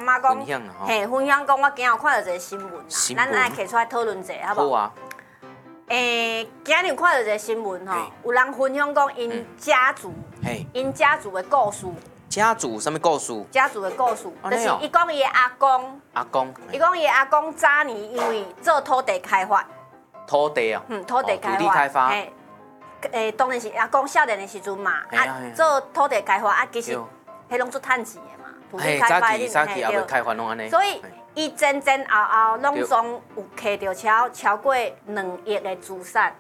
妈讲， 嘿， 分享讲，我今日有看到一个新闻啦，咱来摕出来讨论一下，好不好？ 好啊。 今日有看到一个新闻吼，有人分享讲因家族，因家族的故事。 家族什么故事？ 家族的故事，就是伊讲伊的阿公，伊讲伊的阿公早年因为做土地开发， 土地啊， 土地开发， 土地开发， 当然是阿公少年的时阵嘛，做土地开发其实迄拢做趁钱的嘛，土地开发早期也要开发拢安尼， 所以伊前后后拢总有摕到超过2亿的资产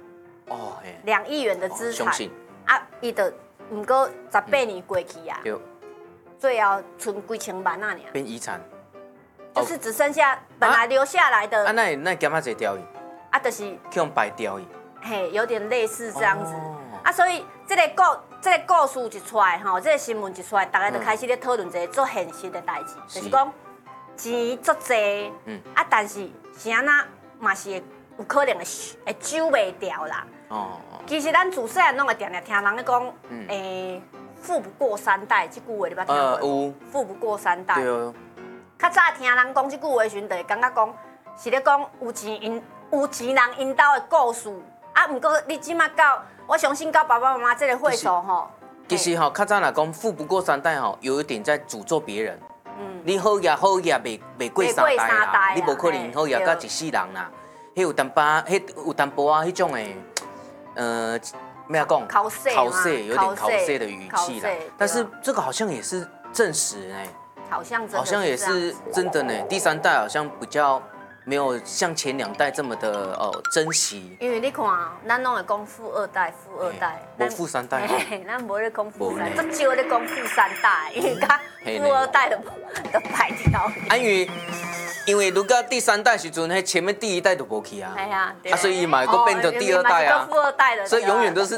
，2亿元的资产，伊就。唔过18年过去啊，最后剩几千万啊， 变遗产， 就是只剩下本来留下来的。 那减啊，侪掉伊， 就是去用白掉伊， 嘿，有点类似这样子所以这个故事一出来吼，这个新闻一出来，大家就开始咧讨论一个做现实的代志，就是讲钱足济，但是是安那嘛是有可能会收袂掉啦。其实咱自细汉拢会常常听人咧讲，富不过三代这句话，你捌听过？有。富不过三代。对。较早听人讲这句话时阵，就会感觉讲是咧讲有钱人因兜的故事。不过你即马到，我相信到爸爸妈妈这个岁数吼， 其实吼，较早来讲富不过三代吼，有一点在诅咒别人。你好业袂过三代啦，你无可能好业到一世人啦。迄有淡薄啊，迄种诶。咩讲？考试有点考试的语气啦，但是这个好像也是证实好像也是真的呢。第三代好像比较没有像前2代这么的珍惜。 因为你看，咱拢会讲富二代， 无富三代， 咱无咧讲富三代，足少咧讲富三代，因为甲富二代都排掉。 因为如果第3代时阵，迄前面第1代就无去啊，所以嘛个变成第2代啊， 富二代的， 所以永远都是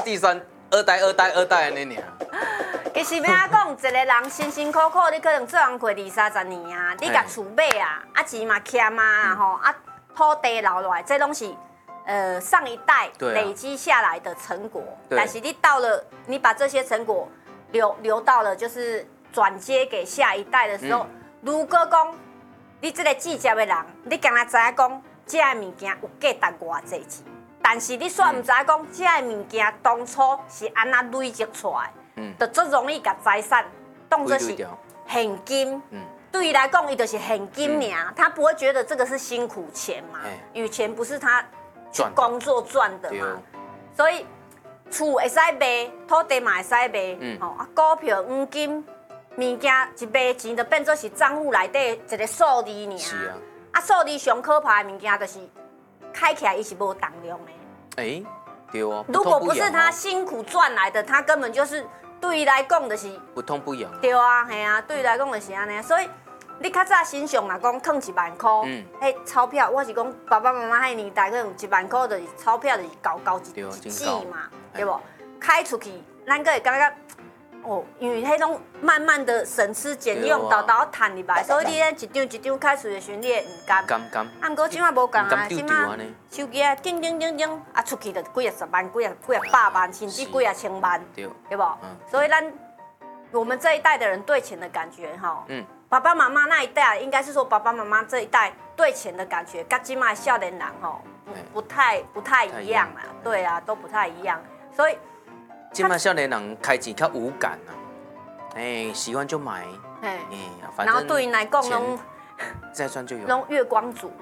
2代安尼尔。 其实要讲，一个人辛辛苦苦，你可能做人过20-30年啊，你甲厝买啊，钱嘛欠啊，土地留落来，这拢是上一代累积下来的成果。但是你到了，你把这些成果留到了，就是转接给下一代的时候，如果讲你这个计价的人，你敢若知影讲，这个物件有价值偌济钱，但是你煞唔知影讲，这个物件当初是安那累积出来，就最容易把财产当作是现金。对于来讲，伊就是现金尔，他不会觉得这个是辛苦钱嘛，因为钱不是他去工作赚的嘛，所以厝会使卖，土地嘛会使卖，股票、黄金。物件一卖钱就变做是账户内底一个数字尔。是啊。数字上可怕的物件就是开起来伊是无重量的。 对哦。 如果不是他辛苦赚来的，他根本就是对于来讲就是不痛不痒。 对啊，系啊，对于来讲就是安尼。所以你较早身上若讲放1万块，钞票，我是讲爸爸妈妈迄年代可能1万块就是钞票就是高一纸嘛，对不？开出去，咱个会感觉。因为迄种慢慢的省吃俭用，豆豆赚入来，所以你咧一张开出的时阵，你会唔甘？ 甘。 不过即马无共啊，即马手机啊，叮，出去就几10万、几百万，甚至几千万，对不？所以我们这一代的人对钱的感觉，爸爸妈妈那一代，应该是说爸爸妈妈这一代对钱的感觉，跟即马少年人不太一样啦，对啊，都不太一样，所以。 现在少年人开钱较无感啊，喜欢就买， 然后对因来讲拢再赚就有， 拢月光族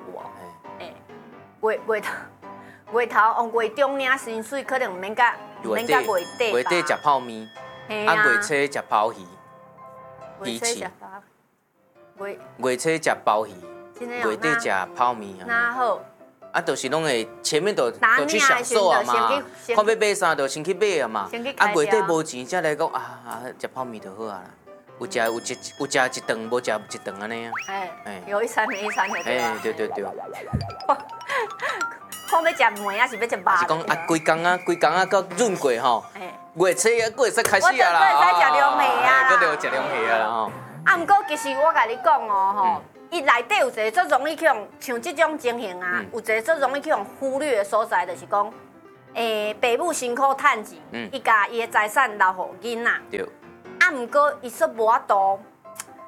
月头往月中领薪水，可能免甲月底食泡面，月初食鲍鱼，鱼翅，月初食鲍鱼，月底食泡面啊， 那好。 就是拢会前面都去享受啊嘛，看要买啥就先去买啊嘛，月底无钱才来讲食泡面就好啊啦，有食一顿，无食一顿安尼啊。 有一餐没一餐的。 对。 看要食糜还是要食肉？ 是讲规工啊，到闰过吼，月初啊，会使开始啊啦。 我会使食凉皮啊。 搁着食凉皮啊啦吼。 不过其实我甲你讲吼。伊内底有一个最容易去用像这种情形啊，有一个最容易去用忽略的所在，就是讲，爸母辛苦赚钱，伊甲伊的财产留互囡仔。对。不过伊说无法度，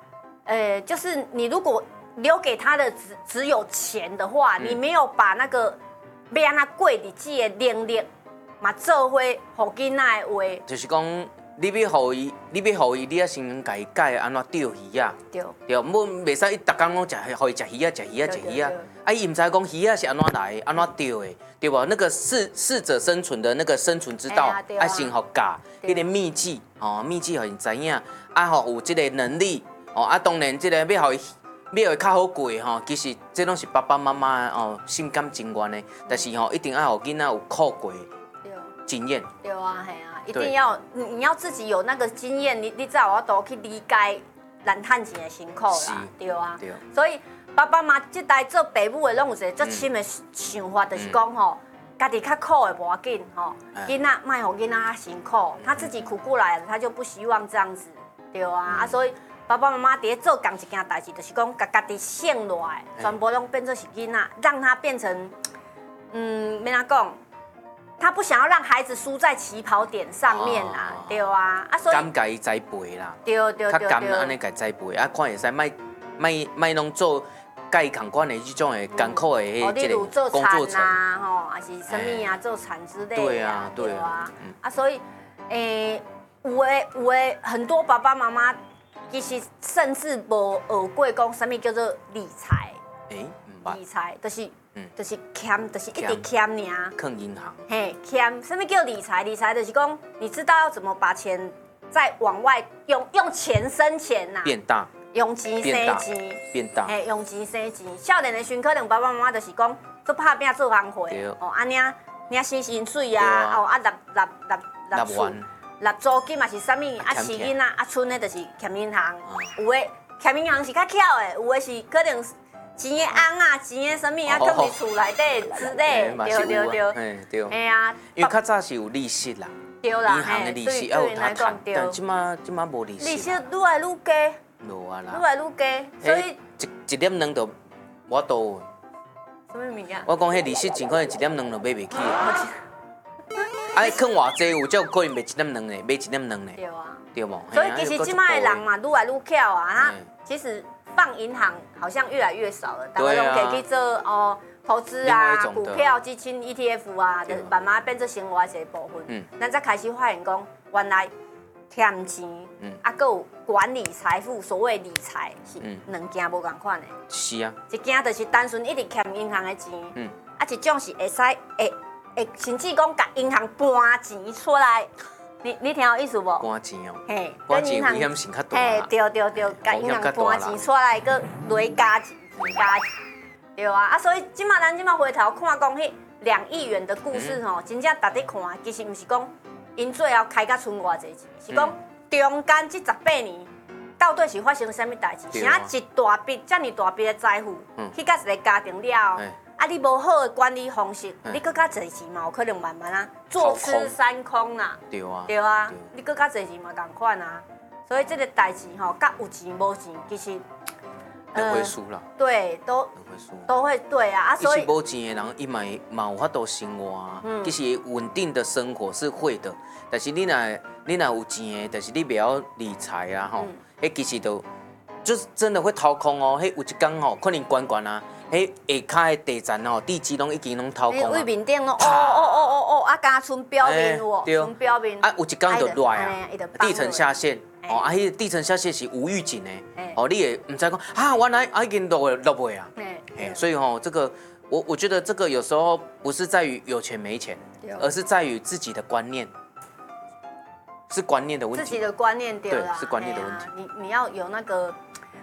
就是你如果留给他的只有钱的话，你没有把那个要安怎过日子的能力嘛做伙，互囡仔的话， 就是讲，你要互伊，你要先甲伊教安怎钓鱼啊。 对， 对，袂使伊逐工拢互伊食鱼啊，食鱼啊，食鱼啊。啊，伊毋知讲鱼啊是安怎来，安怎钓的，对无？那个适者生存的那个生存之道，啊先互教，迄个秘籍，秘籍互因知影，啊，互有即个能力，啊，当然即个要互伊。要会较好过吼，其实这拢是爸爸妈妈心甘情愿的，但是一定要互囡仔有苦过经验。 对啊，系啊，一定要你要自己有那个经验，你才有法度去理解咱趁钱的辛苦啦，对啊。对。所以爸爸妈妈这代做爸母的，拢有一个足深的想法，就是讲吼，家己较苦的无要紧吼，囡仔莫互囡仔较辛苦，他自己苦过来了，他就不希望这样子，对啊，所以。爸爸妈妈在做同一件代志，就是讲，家己省落来，全部拢变作是囡仔，让他变成，要怎讲？他不想要让孩子输在起跑点上面啦，对啊， 所以敢家己栽培啦， 对，较敢安尼家栽培，啊，看会使莫拢做甲伊同款的这种的艰苦的迄个工作层啊，吼，还是什么啊，做产之类的，对啊，所以，有的很多爸爸妈妈。其实甚至无学过讲什么叫做理财，理财就是欠，就是一直欠尔。 坑银行。 嘿，欠，什么叫理财？理财就是讲，你知道要怎么把钱再往外用钱生钱呐。 变大。 用钱生钱。 变大。 嘿，用钱生钱。少年的时可能爸爸妈妈就是讲做拍拼做行货，安领薪水啊，6万。纳租金嘛是啥物？啊，饲囡仔，啊，剩的就是欠银行。有的欠银行是较巧的，有的是可能钱的翁啊，钱的啥物啊，放伫厝内底之类。 对。哎啊， 因为较早是有利息啦。 对啦， 银行的利息要有他赚，但即马无利息。 利息愈来愈低。 无啊啦。 愈来愈低，所以一点2就我都。 什么物件？ 我讲迄利息真可能1点2就买袂起。啊，坑偌济有才有可能卖1点2呢，卖1点2呢，对啊，对无？ 所以其实即摆的人嘛，愈来愈巧啊，他其实放银行好像越来越少了，大家拢可以去做投资啊，股票、基金、ETF 啊，就慢慢变做生活的一部分。咱才开始发现讲，原来欠钱，啊，还有管理财富，所谓理财是两件无共款的。 是啊， 一件就是单纯一直欠银行的钱，啊，一种是会使甚至讲甲银行搬钱出来，你听有意思无？ 搬钱哦， 嘿， 搬钱危险性较大。 嘿，对，甲银行搬钱出来，搁累加钱，对啊，所以咱即马回头看讲迄2亿元的故事吼，真正值得看。其实毋是讲因最后开甲剩偌济钱，是讲中间这18年到底是发生啥物代志？啥一大笔遮尔大笔的财富去甲一个家庭了后。啊，你无好的管理方式，你搁较侪钱嘛，有可能慢慢啊坐吃山空啦。对啊，你搁较侪钱嘛，同款啊。所以这个代志吼，甲有钱无钱，其实两回事啦。对， 都会对啊。 所以无钱的人，伊嘛有法度生活啊。其实稳定的生活是会的，但是你若有钱的，但是你不要理财啊吼，其实就是真的会掏空哦。有一天吼，可能关啊。迄下骹的地层哦，地基拢已经拢掏空啊！ 位面顶哦，啊，敢剩表面有剩表面。 啊，有一天就乱啊，地层下陷哦，啊，迄地层下陷是无预警的哦，你也唔知讲啊，原来已经落尾啊，所以吼，这个我觉得这个有时候不是在于有钱没钱，而是在于自己的观念，是观念的问题。 自己的观念对啦， 是观念的问题。 你要有那个，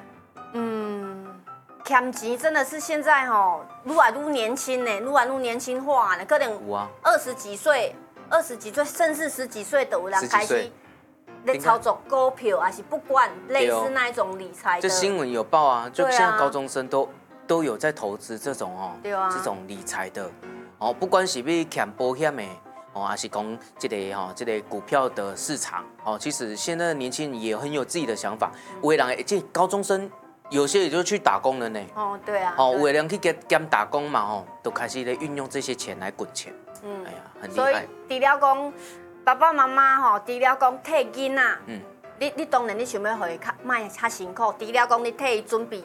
欠钱真的是现在吼，愈来愈年轻呢，愈来愈年轻化呢，可能20几岁、甚至10几岁都有人开始在操作股票，还是不管类似那一种理财的。 这新闻有报啊，就现在高中生都有在投资这种这种理财的不管是要欠保险的还是讲这个股票的市场其实现在的年轻人也很有自己的想法，有的人这高中生。有些也就去打工了呢。 对啊。 有的人去兼打工嘛，都开始在运用这些钱来滚钱。哎呀，很厉害。 所以除了讲爸爸妈妈除了讲替囡仔， 你当然你想要互伊较卖较辛苦，除了讲你替伊准备